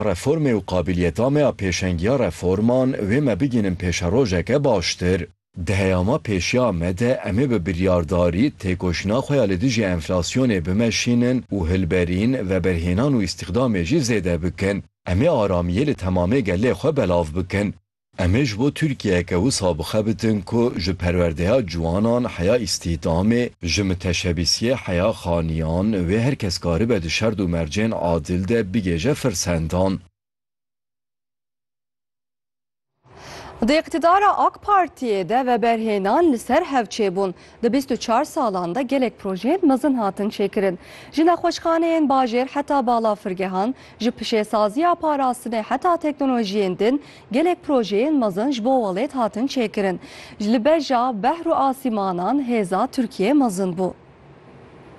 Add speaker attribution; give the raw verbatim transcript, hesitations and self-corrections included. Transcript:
Speaker 1: Reformê û qabiliyeta me a pêşengiya reforman wê me bigînin pêşerojeke baştir. Di heyama pêşiya me de em ê bi biryardarî têkoşîna xwe ya li dijî enflasyonê bimeşînin û hilberîn, veberhênan û îstixdamê jî zêde bikin. Em ê aramiyê li temamê gelê xwe belav bikin. Em ê ji bo Tirkiyeyeke wisa bixebitin ku ji perwerdeya ciwanan heya îstîhdamê, ji müteşebbîsiyê heya xaniyan wê her kes karibe di şerd û mercên adil de bigêje firsendan.
Speaker 2: Di iqtidara AK Partiye de veberhênan li ser hevçêbûn. Di bîst û çar salan de gelek projeyên mezin hatin çêkirin. Ji nexweşxaneyên bajêr heta balafirgehan, ji pişêsaziya parastinê heta teknolojiyên din, gelek projeyên mezin ji bo welêt hatin çêkirin. Ji li ber ja behr û asîmanan hêza Tirkiye mezin bû.